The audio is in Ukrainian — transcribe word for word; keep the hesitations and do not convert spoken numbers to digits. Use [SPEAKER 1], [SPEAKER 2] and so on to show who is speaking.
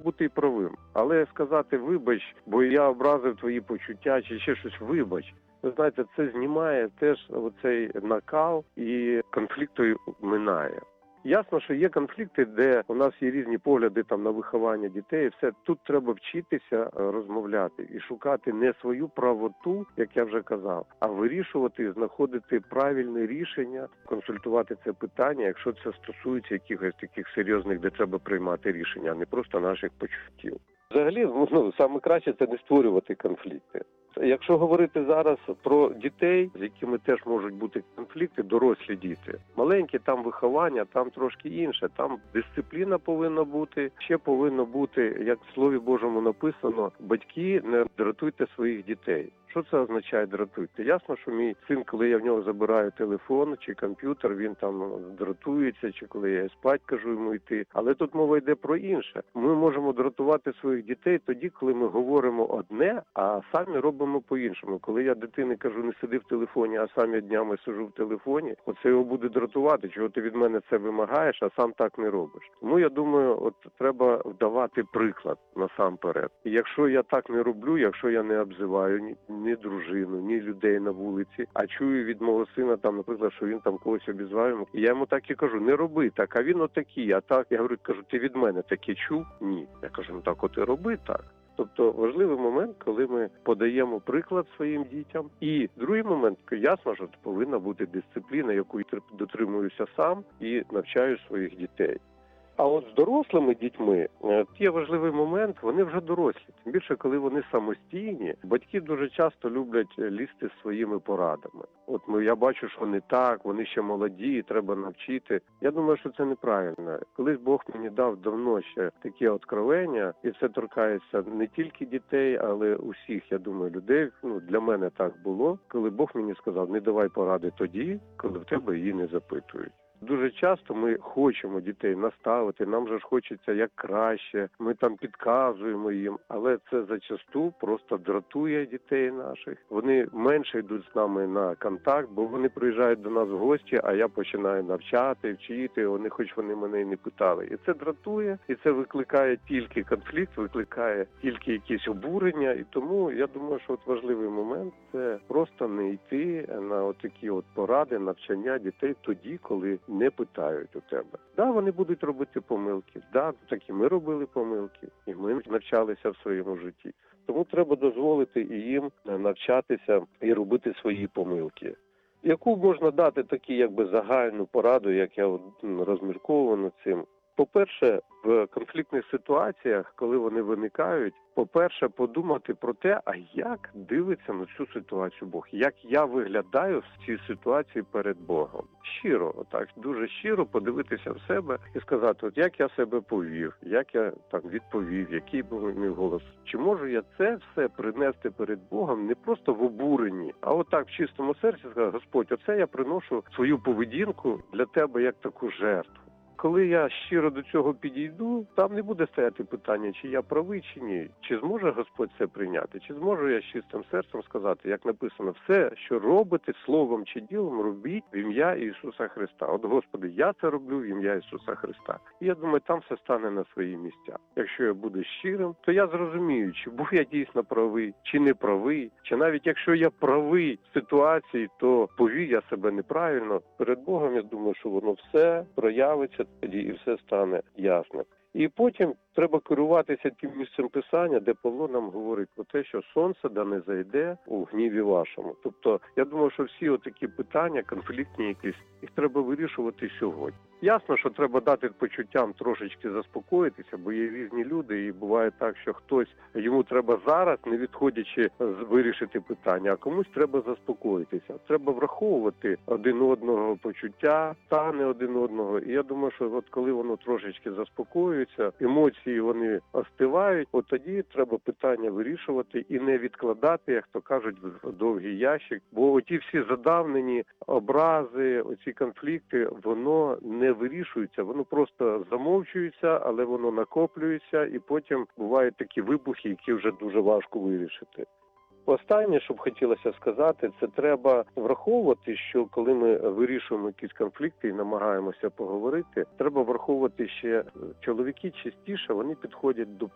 [SPEAKER 1] бути і правим. Але сказати «вибач, бо я образив твої почуття» чи ще щось «вибач», ви знаєте, це знімає теж оцей накал і конфлікт минає. Ясно, що є конфлікти, де у нас є різні погляди там на виховання дітей. Все тут треба вчитися розмовляти і шукати не свою правоту, як я вже казав, а вирішувати і знаходити правильне рішення, консультувати це питання, якщо це стосується якихось таких серйозних, де треба приймати рішення, а не просто наших почуттів. Взагалі, ну, саме краще це не створювати конфлікти. Якщо говорити зараз про дітей, з якими теж можуть бути конфлікти, дорослі діти. Маленькі, там виховання, там трошки інше. Там дисципліна повинна бути. Ще повинно бути, як в Слові Божому написано, батьки, не дратуйте своїх дітей. Що це означає дратуйте? Ясно, що мій син, коли я в нього забираю телефон чи комп'ютер, він там дратується, чи коли я спать кажу йому йти. Але тут мова йде про інше. Ми можемо дратувати своїх дітей тоді, коли ми говоримо одне, а самі робимо по-іншому. Коли я дитині кажу, не сиди в телефоні, а сам я днями сиджу в телефоні, оце його буде дратувати, чого ти від мене це вимагаєш, а сам так не робиш. Тому я думаю, от треба вдавати приклад насамперед. І якщо я так не роблю, якщо я не обзиваю ні ні дружину, ні людей на вулиці, а чую від мого сина, там, наприклад, що він там когось обізває, і я йому так і кажу, не роби так, а він отакий, а так, я говорю, кажу, ти від мене таке чув? Ні. Я кажу, ну так от і роби так. Тобто важливий момент, коли ми подаємо приклад своїм дітям. І другий момент, ясно, що повинна бути дисципліна, яку дотримуюся сам і навчаю своїх дітей. А от з дорослими дітьми є важливий момент, вони вже дорослі. Тим більше, коли вони самостійні, батьки дуже часто люблять лізти з своїми порадами. От ми, я бачу, що не так, вони ще молоді, треба навчити. Я думаю, що це неправильно. Колись Бог мені дав давно ще таке откровення, і це торкається не тільки дітей, але усіх, я думаю, людей. Ну, для мене так було, коли Бог мені сказав, не давай поради тоді, коли в тебе її не запитують. Дуже часто ми хочемо дітей наставити, нам же ж хочеться як краще, ми там підказуємо їм, але це зачасту просто дратує дітей наших. Вони менше йдуть з нами на контакт, бо вони приїжджають до нас в гості, а я починаю навчати, вчити, вони хоч вони мене і не питали. І це дратує, і це викликає тільки конфлікт, викликає тільки якісь обурення, і тому я думаю, що от важливий момент – це просто не йти на отакі от поради, навчання дітей тоді, коли не питають у тебе. Да, вони будуть робити помилки. Да, так і ми робили помилки. І ми навчалися в своєму житті. Тому треба дозволити і їм навчатися і робити свої помилки. Яку можна дати таку якби загальну пораду, як я розмірковував над цим? По-перше, в конфліктних ситуаціях, коли вони виникають, по-перше, подумати про те, а як дивиться на цю ситуацію Бог, як я виглядаю в цій ситуації перед Богом. Щиро, отак, дуже щиро подивитися в себе і сказати, от як я себе повів, як я там відповів, який був мій голос. Чи можу я це все принести перед Богом не просто в обуренні, а отак в чистому серці сказати, Господь, оце я приношу свою поведінку для тебе як таку жертву. Коли я щиро до цього підійду, там не буде стояти питання, чи я правий, чи ні. Чи зможе Господь це прийняти, чи зможу я з чистим серцем сказати, як написано, все, що робите словом чи ділом, робіть в ім'я Ісуса Христа. От, Господи, я це роблю в ім'я Ісуса Христа. І я думаю, там все стане на свої місця. Якщо я буду щирим, то я зрозумію, чи був я дійсно правий, чи не правий, чи навіть якщо я правий в ситуації, то повів я себе неправильно. Перед Богом я думаю, що воно все проявиться тоді і все стане ясно. І потім треба керуватися тим місцем Писання, де Павло нам говорить про те, що сонце да не зайде у гніві вашому. Тобто, я думаю, що всі отакі питання, конфліктні якісь, їх треба вирішувати сьогодні. Ясно, що треба дати почуттям трошечки заспокоїтися, бо є різні люди, і буває так, що хтось, йому треба зараз, не відходячи, вирішити питання, а комусь треба заспокоїтися. Треба враховувати один одного почуття, стани один одного. І я думаю, що от коли воно трошечки заспокоюється, емоції вони остивають, от тоді треба питання вирішувати і не відкладати, як то кажуть, в довгий ящик. Бо оті всі задавнені образи, оці конфлікти, воно не вирішується, воно просто замовчується, але воно накоплюється, і потім бувають такі вибухи, які вже дуже важко вирішити. Останнє, що б хотілося сказати, це треба враховувати, що коли ми вирішуємо якісь конфлікти і намагаємося поговорити, треба враховувати ще, чоловіки частіше, вони підходять до